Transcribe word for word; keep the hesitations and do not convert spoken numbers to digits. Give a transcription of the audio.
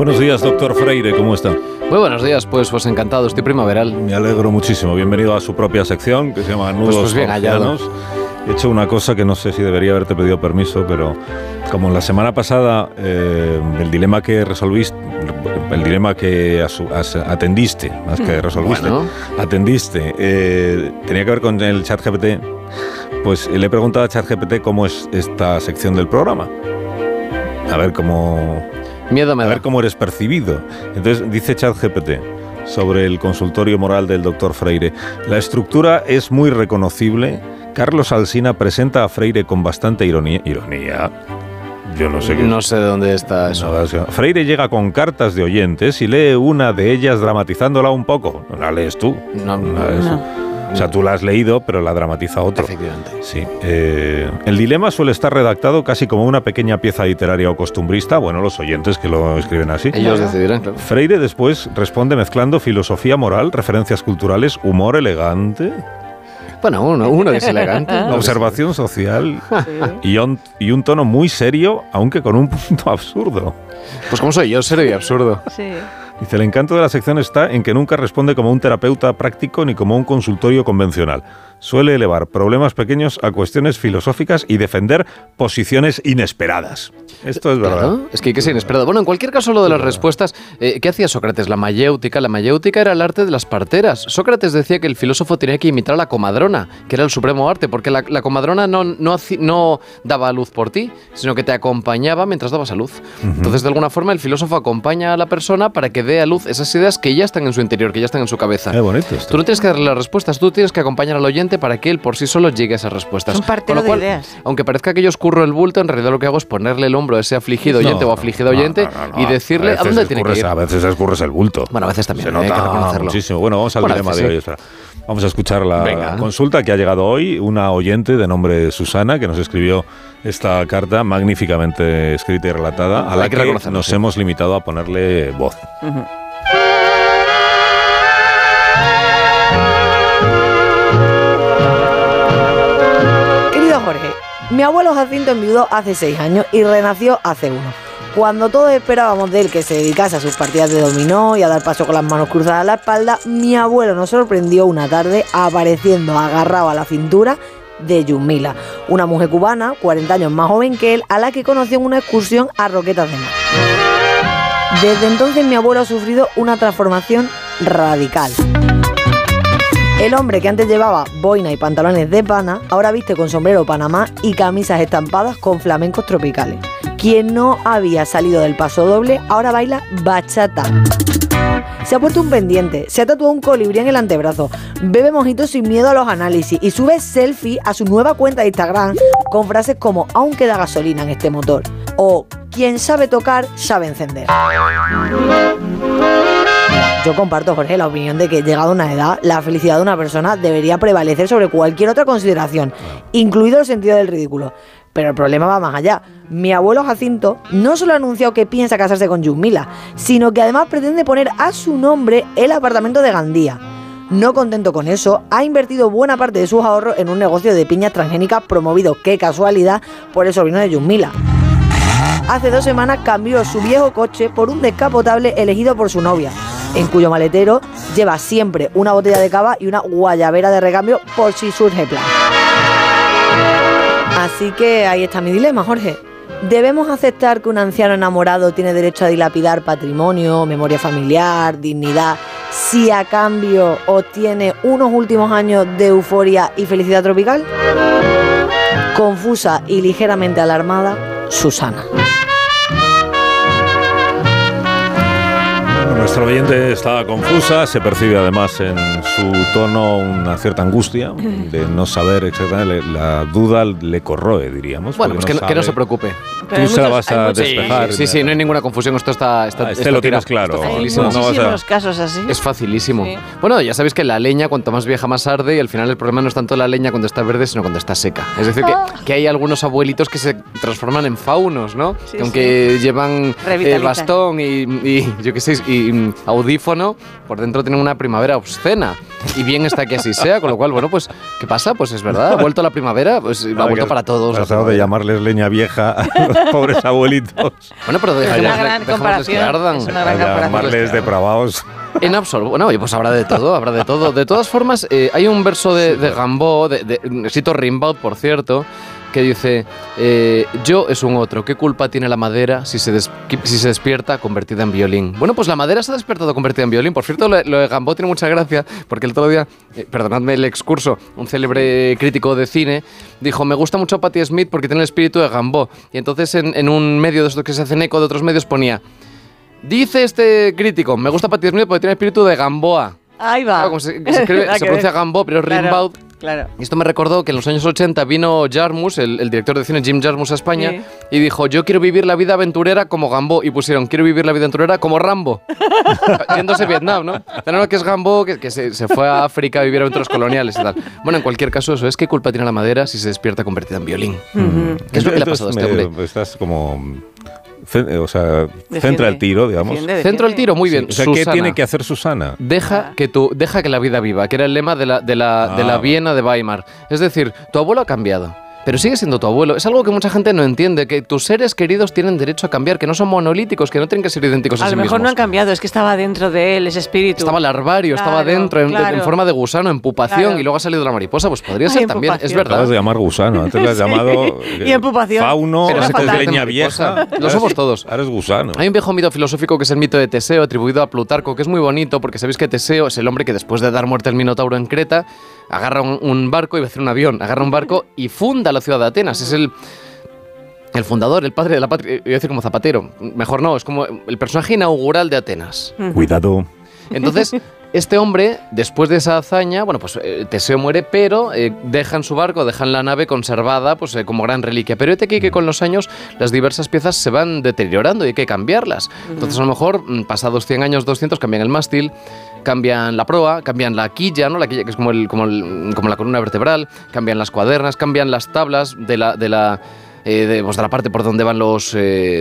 Buenos días, doctor Freire, ¿cómo está? Muy buenos días, pues, pues encantado, estoy primaveral. Me alegro muchísimo. Bienvenido a su propia sección, que se llama Nudos Pues, pues bien hallado. He hecho una cosa que no sé si debería haberte pedido permiso, pero como la semana pasada eh, el dilema que resolviste, el dilema que asu, as, atendiste, más que resolviste, bueno. atendiste, eh, tenía que ver con el ChatGPT, pues le he preguntado a ChatGPT cómo es esta sección del programa. A ver cómo... Miedo me da. A ver cómo eres percibido. Entonces dice ChatGPT sobre el consultorio moral del doctor Freire: la estructura es muy reconocible. Carlos Alsina presenta a Freire con bastante ironía. ¿Ironía? Yo no sé qué. No sé de dónde está eso. No, Freire llega con cartas de oyentes y lee una de ellas dramatizándola un poco. ¿La lees tú? No, no. no, no. O sea, tú la has leído, pero la dramatiza otro. Efectivamente. Sí. Eh, el dilema suele estar redactado casi como una pequeña pieza literaria o costumbrista. Bueno, los oyentes que lo escriben así. Ellos decidirán, claro. Freire después responde mezclando filosofía moral, referencias culturales, humor elegante. Bueno, uno, uno que es elegante. Observación social y un, y un tono muy serio, aunque con un punto absurdo. Pues como soy yo, serio y absurdo. Sí. Dice, el encanto de la sección está en que nunca responde como un terapeuta práctico ni como un consultorio convencional. Suele elevar problemas pequeños a cuestiones filosóficas y defender posiciones inesperadas. Esto es verdad. Claro, es que hay que ser inesperado. Bueno, en cualquier caso, lo de las respuestas, eh, ¿qué hacía Sócrates? La mayéutica. La mayéutica era el arte de las parteras. Sócrates decía que el filósofo tenía que imitar a la comadrona, que era el supremo arte, porque la, la comadrona no, no, no daba a luz por ti, sino que te acompañaba mientras dabas a luz. Uh-huh. Entonces, de alguna forma, el filósofo acompaña a la persona para que dé a luz esas ideas que ya están en su interior, que ya están en su cabeza. Qué bonito esto. Tú no tienes que darle las respuestas, tú tienes que acompañar al oyente para que él por sí solo llegue a esas respuestas. Un partero Con lo cual, de ideas. Aunque parezca que yo escurro el bulto, en realidad lo que hago es ponerle el hombro a ese afligido oyente no, o afligida no, oyente no, no, no, y decirle a, a dónde tiene que ir. A veces escurres el bulto. Bueno, a veces también. Se hay nota que reconocerlo. muchísimo. Bueno, vamos al bueno, dilema de sí. hoy. Espera. Vamos a escuchar la Venga. consulta que ha llegado hoy. Una oyente de nombre Susana que nos escribió esta carta magníficamente escrita y relatada, a la hay que, que nos sí. hemos limitado a ponerle voz. Uh-huh. Jorge, mi abuelo Jacinto enviudó hace seis años y renació hace uno. Cuando todos esperábamos de él que se dedicase a sus partidas de dominó y a dar paso con las manos cruzadas a la espalda, mi abuelo nos sorprendió una tarde apareciendo agarrado a la cintura de Yumila, una mujer cubana, cuarenta años más joven que él, a la que conoció en una excursión a Roquetas de Mar. Desde entonces mi abuelo ha sufrido una transformación radical. El hombre que antes llevaba boina y pantalones de pana, ahora viste con sombrero panamá y camisas estampadas con flamencos tropicales. Quien no había salido del paso doble, ahora baila bachata. Se ha puesto un pendiente, se ha tatuado un colibrí en el antebrazo, bebe mojitos sin miedo a los análisis y sube selfie a su nueva cuenta de Instagram con frases como «aún queda gasolina en este motor» o «quien sabe tocar, sabe encender». Yo comparto, Jorge, la opinión de que, llegado a una edad, la felicidad de una persona debería prevalecer sobre cualquier otra consideración, incluido el sentido del ridículo. Pero el problema va más allá. Mi abuelo Jacinto no solo ha anunciado que piensa casarse con Yumila, sino que además pretende poner a su nombre el apartamento de Gandía. No contento con eso, ha invertido buena parte de sus ahorros en un negocio de piñas transgénicas promovido, qué casualidad, por el sobrino de Yumila. Hace dos semanas cambió su viejo coche por un descapotable elegido por su novia, en cuyo maletero lleva siempre una botella de cava y una guayabera de recambio por si surge plan. Así que ahí está mi dilema, Jorge. ¿Debemos aceptar que un anciano enamorado tiene derecho a dilapidar patrimonio, memoria familiar, dignidad, si a cambio obtiene unos últimos años de euforia y felicidad tropical? Confusa y ligeramente alarmada, Susana. Nuestra oyente está confusa, se percibe además en su tono una cierta angustia de no saber exactamente, la duda le corroe, diríamos. Bueno, pues no que, no, que no se preocupe. Tú se la vas a despejar. Sí, sí, sí, no hay ninguna confusión, esto está... está ah, este esto lo tira, tienes claro. Hay facilísimo. muchísimos no vas a... casos así. Es facilísimo. Sí. Bueno, ya sabéis que la leña, cuanto más vieja, más arde, y al final el problema no es tanto la leña cuando está verde, sino cuando está seca. Es decir, que, que hay algunos abuelitos que se transforman en faunos, ¿no? Sí, que aunque sí. llevan eh, bastón y, y, yo qué sé, y, y audífono, por dentro tienen una primavera obscena. y bien está que así sea, con lo cual, bueno, pues, ¿qué pasa? Pues es verdad, ha vuelto la primavera, pues ha vuelto para todos. Ha pasado de llamarles leña vieja a los pobres abuelitos. Bueno, pero Es dejemos, una gran dejemos comparación. que ardan. Es una gran A comparación. llamarles depravados. En absoluto. Bueno, oye, pues habrá de todo, habrá de todo. De todas formas, eh, hay un verso de, de Gambó, de, de, cito Rimbaud, por cierto, que dice, eh, yo es un otro, ¿qué culpa tiene la madera si se, des, si se despierta convertida en violín? Bueno, pues la madera se ha despertado convertida en violín. Por cierto, lo, lo de Gambó tiene mucha gracia, porque el otro día, eh, perdonadme el excurso, un célebre crítico de cine dijo, me gusta mucho Patti Smith porque tiene el espíritu de Gambó. Y entonces en, en un medio de estos que se hacen eco de otros medios ponía, dice este crítico, me gusta Patti Smith porque tiene espíritu de Gamboa. Ahí va. Claro, como se, se, escribe, se pronuncia Gambó, pero es Claro, Rimbaud. Claro. Y esto me recordó que en los años ochenta vino Jarmus, el, el director de cine Jim Jarmus a España, Sí. y dijo, yo quiero vivir la vida aventurera como Gambó. Y pusieron, quiero vivir la vida aventurera como Rambo. Yéndose a Vietnam, ¿no? Pero no, que es Gambó, que, que se, se fue a África a vivir aventuras coloniales y tal. Bueno, en cualquier caso, eso es, ¿qué culpa tiene la madera si se despierta convertida en violín? Ujú. ¿Qué es lo que le ha Entonces, pasado a este me- hombre? Estás como... ce- O sea, Defiende. centra el tiro, digamos. Defiende, Centro el defiende. tiro, muy bien. O sea, ¿qué Susana. tiene que hacer Susana? Deja que, tu, deja que la vida viva, que era el lema de la, de la, de la Ah, Viena de Weimar. Es decir, tu abuelo ha cambiado, pero sigue siendo tu abuelo. Es algo que mucha gente no entiende, que tus seres queridos tienen derecho a cambiar, que no son monolíticos, que no tienen que ser idénticos a, A sí lo mejor no mismos. han cambiado, es que estaba dentro de él ese espíritu. Estaba larvario, estaba Claro, dentro, en, claro. en forma de gusano, en pupación, Claro. y luego ha salido la mariposa. Pues podría Ay, ser en también, es pupación. verdad. Acabas de llamar gusano, antes le has llamado Y en pupación. fauno, Pero antes fatal. leña Mariposa. vieja. Lo somos todos. Ahora es gusano. Hay un viejo mito filosófico que es el mito de Teseo, atribuido a Plutarco, que es muy bonito, porque sabéis que Teseo es el hombre que después de dar muerte al Minotauro en Creta, agarra un, un barco y va a hacer un avión, agarra un barco y funda la ciudad de Atenas. Es el, el fundador, el padre de la patria, iba a decir como Zapatero, mejor no, es como el personaje inaugural de Atenas. Cuidado. Entonces, este hombre, después de esa hazaña, bueno, pues eh, Teseo muere, pero eh, dejan su barco, dejan la nave conservada pues, eh, como gran reliquia. Pero este aquí que con los años las diversas piezas se van deteriorando y hay que cambiarlas. Entonces, a lo mejor, mm, pasados cien años, doscientos, cambian el mástil, cambian la proa, cambian la quilla, ¿no? La quilla que es como, el, como, el, como la columna vertebral, cambian las cuadernas, cambian las tablas de la... De la eh, de, pues de la parte por donde van los, eh,